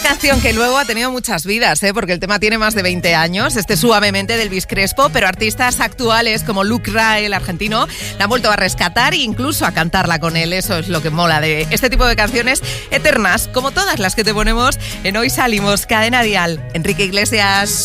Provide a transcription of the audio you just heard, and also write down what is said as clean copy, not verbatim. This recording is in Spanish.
canción que luego ha tenido muchas vidas, porque el tema tiene más de 20 años, Suavemente de Elvis Crespo, pero artistas actuales como Luke Ray, el argentino, la han vuelto a rescatar e incluso a cantarla con él. Eso es lo que mola de este tipo de canciones eternas, como todas las que te ponemos en Hoy Salimos, Cadena Dial. Enrique Iglesias.